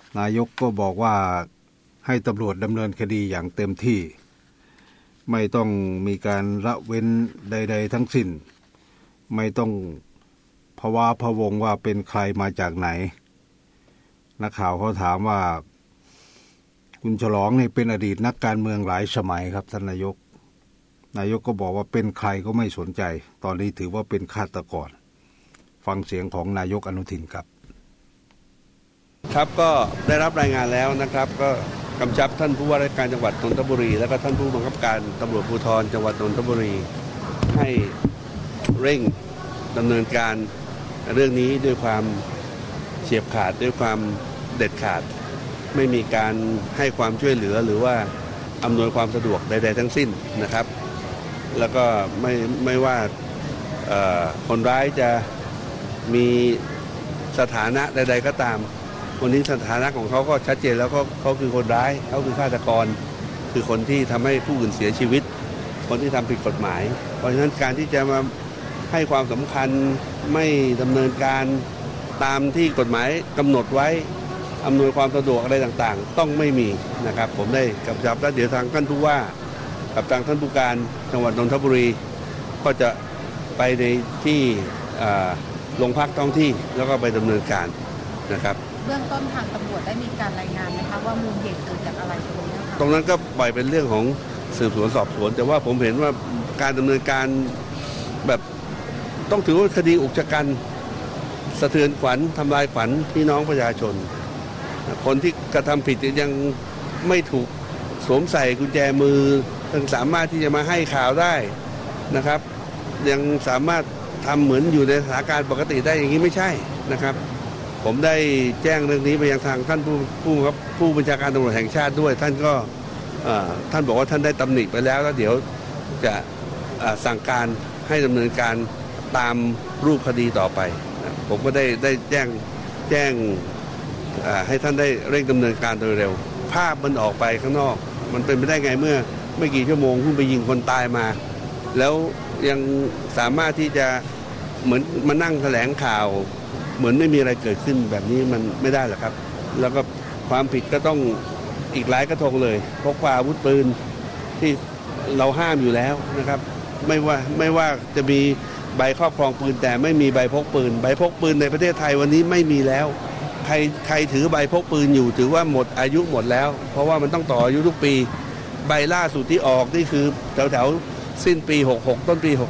นายกก็บอกว่าให้ตำรวจดำเนินคดีอย่างเต็มที่ไม่ต้องมีการละเว้นใดๆทั้งสิ้นไม่ต้องภาวะพะวงว่าเป็นใครมาจากไหนนักข่าวเขาถามว่าคุณฉลองนี่เป็นอดีตนักการเมืองหลายสมัยครับท่านนายกก็บอกว่าเป็นใครก็ไม่สนใจตอนนี้ถือว่าเป็นฆาตกรฟังเสียงของนายกอนุทินครับครับก็ได้รับรายงานแล้วนะครับก็กำชับท่านผู้ว่าราชการจังหวัดนนทบุรีและก็ท่านผู้บังคับการตำรวจภูธรจังหวัดนนทบุรีให้เร่งดำเนินการเรื่องนี้ด้วยความเฉียบขาดด้วยความเด็ดขาดไม่มีการให้ความช่วยเหลือหรือว่าอำนวยความสะดวกใดๆทั้งสิ้นนะครับแล้วก็ไม่ว่าคนร้ายจะมีสถานะใดๆก็ตามคนนี้สถานะของเขาก็ชัดเจนแล้วเขาคือคนร้ายเขาคือฆาตกรคือคนที่ทำให้ผู้อื่นเสียชีวิตคนที่ทำผิดกฎหมายเพราะฉะนั้นการที่จะมาให้ความสำคัญไม่ดำเนินการตามที่กฎหมายกำหนดไว้อำนวยความสะดวกอะไรต่างๆต้องไม่มีนะครับผมได้กำชับแล้วเดี๋ยวทางท่านผู้ว่ากับทางท่านผู้การจังหวัดนนทบุรีก็จะไปในที่โรงพักท้องที่แล้วก็ไปดำเนินการนะครับเบื้องต้นทางตำรวจได้มีการรายงานไหมคะว่ามูลเหตุเกิดจากอะไรตรงนั้นก็ปล่อยเป็นเรื่องของสืบสวนสอบสวนแต่ว่าผมเห็นว่าการดำเนินการแบบต้องถือว่าคดีอุกชะกันสะเทือนขวัญทำลายขวัญพี่น้องประชาชนคนที่กระทำผิดยังไม่ถูกสวมใส่กุญแจมือยังสามารถที่จะมาให้ข่าวได้นะครับยังสามารถทำเหมือนอยู่ในสถานการณ์ปกติได้อย่างนี้ไม่ใช่นะครับผมได้แจ้งเรื่องนี้ไปยังทางท่านผู้บัญชาการตำรวจแห่งชาติด้วยท่านก็ท่านบอกว่าท่านได้ตำหนิไปแล้วเดี๋ยวจะสั่งการให้ดำเนินการตามรูปคดีต่อไปผมก็ได้แจ้งให้ท่านได้เร่งดำเนินการโดยเร็วภาพมันออกไปข้างนอกมันเป็นไปได้ไงเมื่อไม่กี่ชั่วโมงเพิ่งไปยิงคนตายมาแล้วยังสามารถที่จะเหมือนมานั่งแถลงข่าวเหมือนไม่มีอะไรเกิดขึ้นแบบนี้มันไม่ได้หรอกครับแล้วก็ความผิดก็ต้องอีกหลายกระทงเลยพกพาอาวุธปืนที่เราห้ามอยู่แล้วนะครับไม่ว่าจะมีใบครอบครองปืนแต่ไม่มีใบพกปืนใบพกปืนในประเทศไทยวันนี้ไม่มีแล้วใครถือใบพกปืนอยู่ถือว่าหมดอายุหมดแล้วเพราะว่ามันต้องต่ออายุทุกปีใบล่าสุดที่ออกนี่คือแถวสิ้นปี66ต้นปี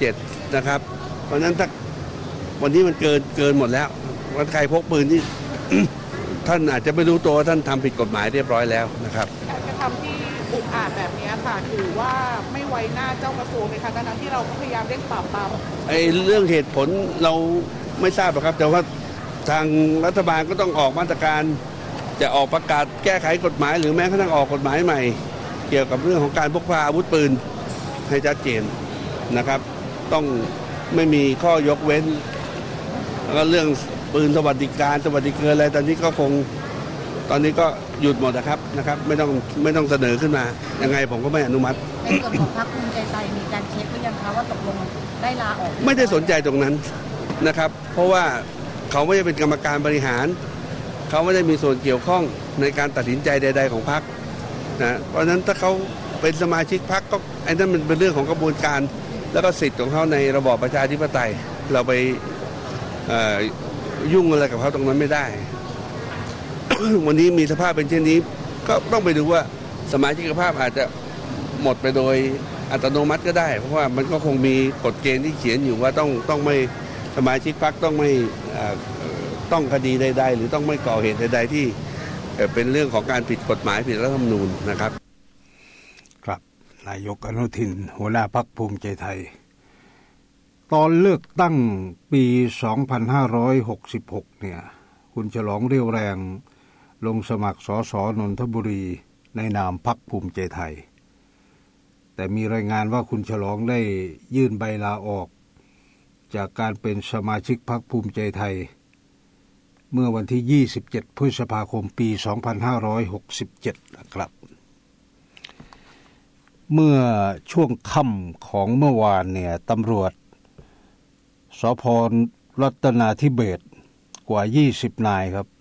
67นะครับเพราะฉะนั้นถ้าวันนี้มันเกินหมดแล้วว่าใครพกปืนที่ ท่านอาจจะไม่รู้ตัวท่านทำผิดกฎหมายเรียบร้อยแล้วนะครับการกระทำที่อุกอาจแบบนี้ค่ะถือว่าไม่ไว้หน้าเจ้ากระทรวงในขณะที่เราพยายามเร่งปราบปรามเรื่องเหตุผลเราไม่ทราบหรอกครับแต่ว่าทางรัฐบาลก็ต้องออกมาตรการจะออกประกาศแก้ไขกฎหมายหรือแม้กระทั่งออกกฎหมายใหม่เกี่ยวกับเรื่องของการพกพาอาวุธปืนให้ชัดเจนนะครับต้องไม่มีข้อยกเว้นแล้วก็เรื่องปืนสวัสดิการสวัสดิเกินอะไรตอนนี้ก็หยุดหมดนะครับไม่ต้องเสนอขึ้นมายังไงผมก็ไม่อนุมัติในส่วนของพรรคภูมิใจไทยมีการเช็คหรือยังคะว่าตกลงได้ลาออกไม่ได้สนใจตรงนั้นนะครับเพราะว่าเขาไม่ได้เป็นกรรมการบริหารเขาไม่ได้มีส่วนเกี่ยวข้องในการตัดสินใจใดๆของพรรคนะเพราะฉะนั้นถ้าเขาเป็นสมาชิกพรรคก็ไอ้นั่นมันเป็นเรื่องของกระบวนการแล้วก็สิทธิ์ของเขาในระบอบประชาธิปไตยเราไปยุ่งอะไรกับเขาตรงนั้นไม่ได้ วันนี้มีสภาพเป็นเช่นนี้ก็ต้องไปดูว่าสมาชิกภาพอาจจะหมดไปโดยอัตโนมัติก็ได้เพราะว่ามันก็คงมีกฎเกณฑ์ที่เขียนอยู่ว่าต้องไม่สมาชิกพรรคต้องไม่ต้องคดีใดๆหรือต้องไม่ก่อเหตุใดๆที่เป็นเรื่องของการผิดกฎหมายผิดรัฐธรรมนูญนะครับครับนายกอนุทินหัวหน้าพรรคภูมิใจไทยตอนเลือกตั้งปี 2566 เนี่ยคุณฉลองเรี่ยวแรงลงสมัครสสนนทบุรีในนามพรรคภูมิใจไทยแต่มีรายงานว่าคุณฉลองได้ยื่นใบลาออกจากการเป็นสมาชิกพรรคภูมิใจไทยเมื่อวันที่27พฤษภาคมปี2567นะครับเมื่อช่วงค่ำของเมื่อวานเนี่ยตำรวจสภ.รัตนาธิเบศรกว่า20นายครับ